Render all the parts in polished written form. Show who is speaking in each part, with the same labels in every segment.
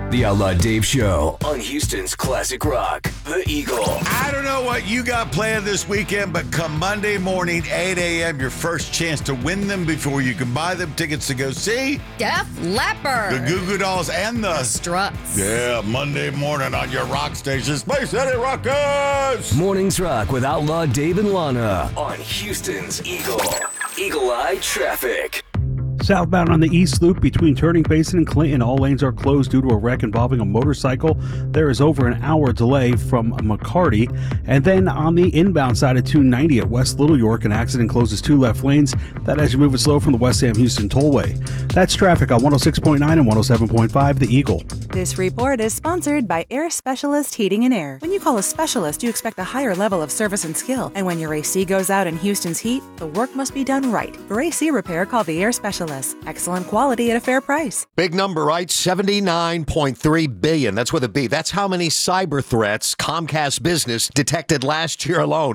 Speaker 1: The Outlaw Dave Show on Houston's Classic Rock, The Eagle.
Speaker 2: I don't know what you got planned this weekend, but come Monday morning, 8 a.m., your first chance to win them before you can buy them tickets to go see
Speaker 3: Def Leppard,
Speaker 2: the Goo Goo Dolls, and the
Speaker 3: Struts.
Speaker 2: Yeah, Monday morning on your rock station, Space City Rockers.
Speaker 1: Mornings Rock with Outlaw Dave and Lana on Houston's Eagle. Eagle Eye Traffic.
Speaker 4: Southbound on the East Loop between Turning Basin and Clinton, all lanes are closed due to a wreck involving a motorcycle. There is over an hour delay from McCarty. And then on the inbound side of 290 at West Little York, an accident closes two left lanes. That as you move it slow from the West Sam Houston Tollway. That's traffic on 106.9 and 107.5 The Eagle.
Speaker 5: This report is sponsored by Air Specialist Heating and Air. When you call a specialist, you expect a higher level of service and skill. And when your AC goes out in Houston's heat, the work must be done right. For AC repair, call the Air Specialist. Excellent quality at a fair price.
Speaker 6: Big number, right? $79.3 billion. That's with a B. That's how many cyber threats Comcast Business detected last year alone.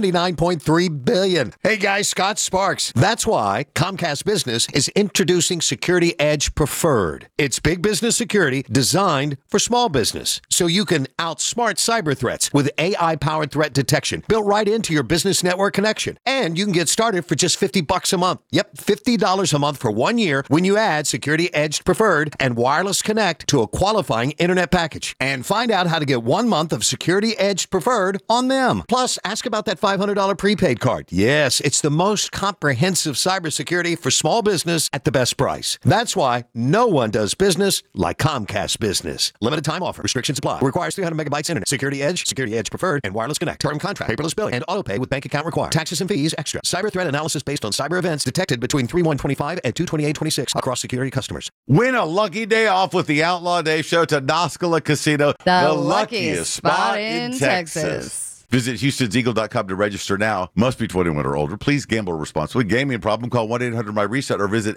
Speaker 6: $79.3 billion. Hey guys, Scott Sparks. That's why Comcast Business is introducing Security Edge Preferred. It's big business security designed for small business. So you can outsmart cyber threats with AI-powered threat detection built right into your business network connection. And you can get started for just $50 a month. Yep, $50 a month for 1 year when you add Security Edge Preferred and Wireless Connect to a qualifying internet package. And find out how to get 1 month of Security Edge Preferred on them. Plus, ask about that $500 prepaid card. Yes, it's the most comprehensive cybersecurity for small business at the best price. That's why no one does business like Comcast Business. Limited time offer. Restrictions apply. Requires 300 megabytes internet. Security Edge Preferred, and Wireless Connect. Term contract. Paperless billing and auto pay with bank account required. Taxes and fees extra. Cyber threat analysis based on cyber events detected between 3/1/25 and 2/28/26 across security customers.
Speaker 2: Win a lucky day off with the Outlaw Dave Show to Noscala Casino,
Speaker 3: the luckiest spot in Texas.
Speaker 2: Visit Houston'sEagle.com to register now. Must be 21 or older. Please gamble responsibly. Gaming problem, call 1-800-MY-RESET or visit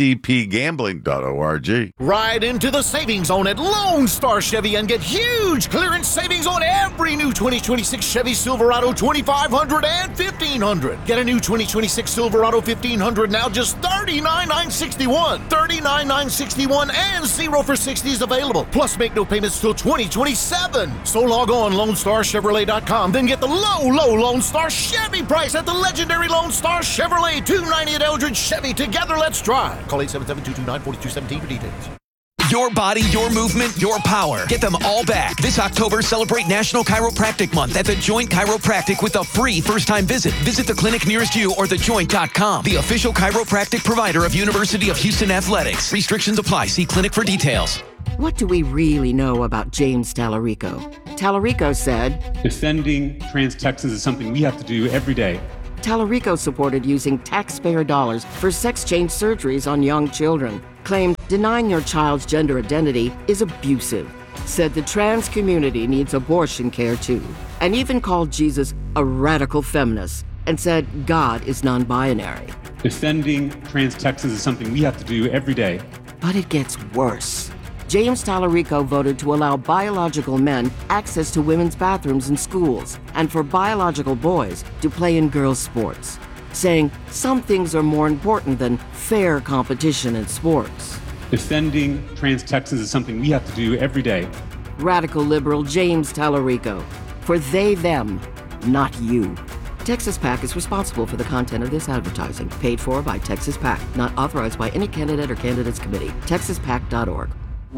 Speaker 2: ncpgambling.org.
Speaker 7: Ride into the savings zone at Lone Star Chevy and get huge clearance savings on every new 2026 Chevy Silverado 2500 and 1500. Get a new 2026 Silverado 1500 now just $39,961. $39,961 and 0 for 60 is available. Plus make no payments till 2027. So log on LoneStarChevrolet.com. Then get the low Lone Star Chevy price at the legendary Lone Star Chevrolet 290 at Eldridge Chevy. Together, let's drive. Call 877-229-4217 for details.
Speaker 8: Your body, your movement, your power. Get them all back. This October, celebrate National Chiropractic Month at The Joint Chiropractic with a free first-time visit. Visit the clinic nearest you or thejoint.com. The official chiropractic provider of University of Houston Athletics. Restrictions apply. See clinic for details.
Speaker 9: What do we really know about James Tallarico? Tallarico said,
Speaker 10: defending trans Texans is something we have to do every day.
Speaker 9: Tallarico supported using taxpayer dollars for sex change surgeries on young children. Claimed denying your child's gender identity is abusive. Said the trans community needs abortion care too. And even called Jesus a radical feminist and said God is non-binary.
Speaker 10: Defending trans Texans is something we have to do every day.
Speaker 9: But it gets worse. James Tallarico voted to allow biological men access to women's bathrooms in schools and for biological boys to play in girls' sports, saying some things are more important than fair competition in sports.
Speaker 10: Defending trans Texans is something we have to do every day.
Speaker 9: Radical liberal James Tallarico. For they, them, not you. Texas PAC is responsible for the content of this advertising. Paid for by Texas PAC. Not authorized by any candidate or candidates committee. TexasPAC.org.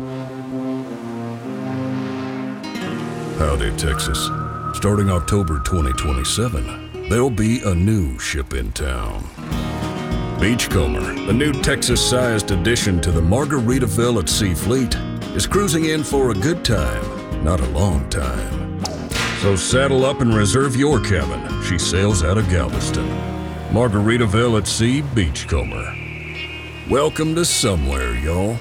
Speaker 11: Howdy, Texas. Starting October 2027, there'll be a new ship in town. Beachcomber, the new Texas-sized addition to the Margaritaville at Sea Fleet, is cruising in for a good time, not a long time. So saddle up and reserve your cabin. She sails out of Galveston. Margaritaville at Sea, Beachcomber. Welcome to somewhere, y'all.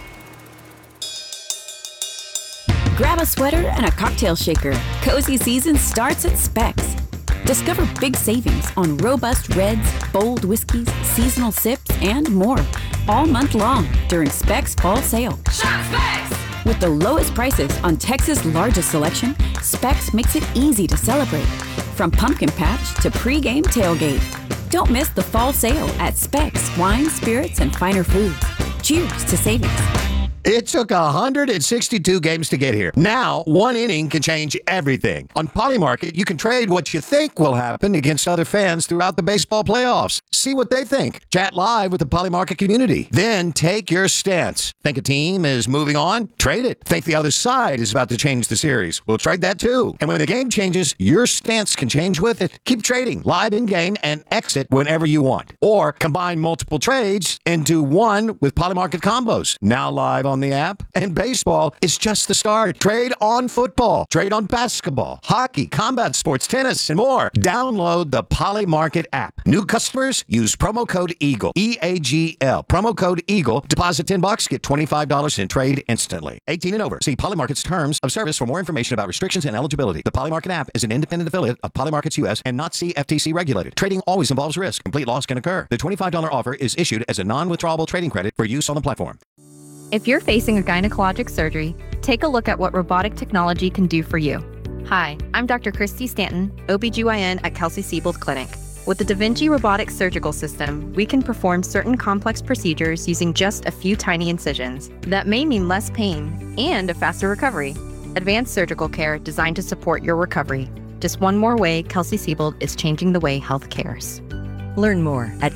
Speaker 12: Grab a sweater and a cocktail shaker. Cozy season starts at Specs. Discover big savings on robust reds, bold whiskeys, seasonal sips, and more. All month long during Specs Fall Sale. Shop Specs! With the lowest prices on Texas' largest selection, Specs makes it easy to celebrate. From pumpkin patch to pre-game tailgate. Don't miss the fall sale at Specs Wine, Spirits, and Finer Foods. Cheers to savings.
Speaker 6: It took 162 games to get here. Now, one inning can change everything. On Polymarket, you can trade what you think will happen against other fans throughout the baseball playoffs. See what they think. Chat live with the Polymarket community. Then take your stance. Think a team is moving on? Trade it. Think the other side is about to change the series? We'll trade that too. And when the game changes, your stance can change with it. Keep trading live in-game and exit whenever you want. Or combine multiple trades into one with Polymarket combos. Now live on the app. And baseball is just the start. Trade on football. Trade on basketball, hockey, combat sports, tennis, and more. Download the Polymarket app. New customers use promo code EAGLE. E-A-G-L. Promo code EAGLE. Deposit $10. Get $25 in trade instantly. 18 and over. See Polymarket's terms of service for more information about restrictions and eligibility. The Polymarket app is an independent affiliate of Polymarkets US and not CFTC regulated. Trading always involves risk. Complete loss can occur. The $25 offer is issued as a non-withdrawable trading credit for use on the platform.
Speaker 13: If you're facing a gynecologic surgery, take a look at what robotic technology can do for you. Hi, I'm Dr. Christy Stanton, OBGYN at Kelsey-Seybold Clinic. With the Da Vinci robotic surgical system, we can perform certain complex procedures using just a few tiny incisions. That may mean less pain and a faster recovery. Advanced surgical care designed to support your recovery. Just one more way Kelsey-Seybold is changing the way health cares.
Speaker 14: Learn more at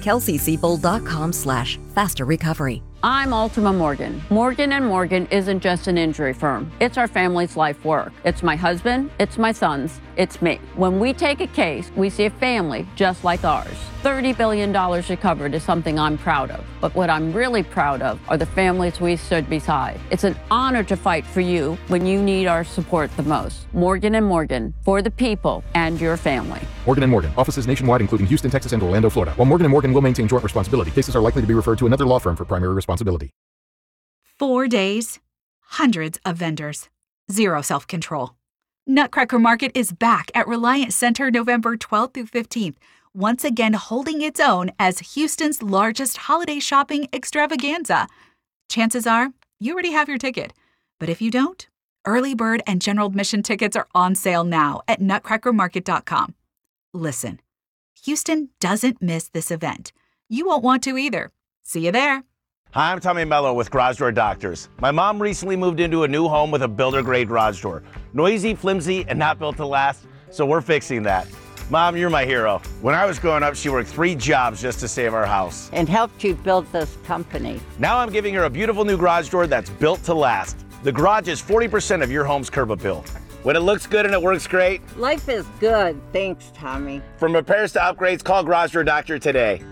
Speaker 14: kelseyseybold.com/fasterrecovery.
Speaker 15: I'm Ultima Morgan. Morgan & Morgan isn't just an injury firm. It's our family's life work. It's my husband, it's my sons, it's me. When we take a case, we see a family just like ours. $30 billion recovered is something I'm proud of. But what I'm really proud of are the families we stood beside. It's an honor to fight for you when you need our support the most. Morgan & Morgan, for the people and your family.
Speaker 16: Morgan & Morgan, offices nationwide including Houston, Texas, and Orlando, Florida. While Morgan & Morgan will maintain joint responsibility, cases are likely to be referred to another law firm for primary responsibility.
Speaker 17: 4 days, hundreds of vendors, zero self-control. Nutcracker Market is back at Reliance Center November 12th through 15th, once again holding its own as Houston's largest holiday shopping extravaganza. Chances are you already have your ticket, but if you don't, early bird and general admission tickets are on sale now at nutcrackermarket.com. Listen, Houston doesn't miss this event. You won't want to either. See you there.
Speaker 18: Hi, I'm Tommy Mello with Garage Door Doctors. My mom recently moved into a new home with a builder-grade garage door. Noisy, flimsy, and not built to last, so we're fixing that. Mom, you're my hero. When I was growing up, she worked 3 jobs just to save our house.
Speaker 19: And helped you build this company.
Speaker 18: Now I'm giving her a beautiful new garage door that's built to last. The garage is 40% of your home's curb appeal. When it looks good and it works great.
Speaker 19: Life is good. Thanks, Tommy.
Speaker 18: From repairs to upgrades, call Garage Door Doctor today.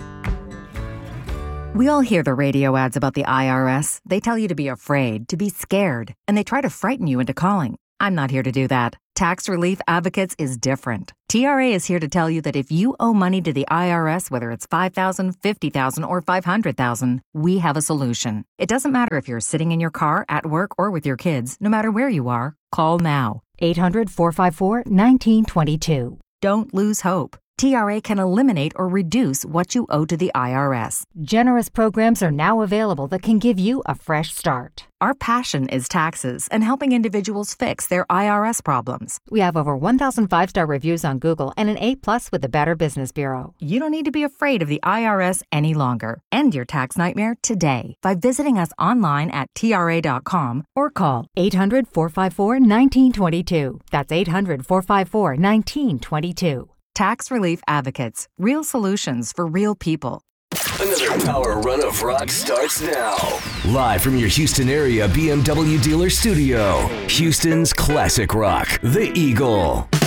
Speaker 20: We all hear the radio ads about the IRS. They tell you to be afraid, to be scared, and they try to frighten you into calling. I'm not here to do that. Tax Relief Advocates is different. TRA is here to tell you that if you owe money to the IRS, whether it's $5,000, $50,000, or $500,000, we have a solution. It doesn't matter if you're sitting in your car, at work, or with your kids. No matter where you are, call now. 800-454-1922. Don't lose hope. TRA can eliminate or reduce what you owe to the IRS.
Speaker 21: Generous programs are now available that can give you a fresh start.
Speaker 20: Our passion is taxes and helping individuals fix their IRS problems.
Speaker 21: We have over 1,000 5-star reviews on Google and an A+ with the Better Business Bureau.
Speaker 20: You don't need to be afraid of the IRS any longer. End your tax nightmare today by visiting us online at TRA.com or call
Speaker 21: 800-454-1922. That's 800-454-1922.
Speaker 20: Tax Relief Advocates. Real solutions for real people.
Speaker 1: Another power run of rock starts now. Live from your Houston area BMW dealer studio. Houston's classic rock, The Eagle.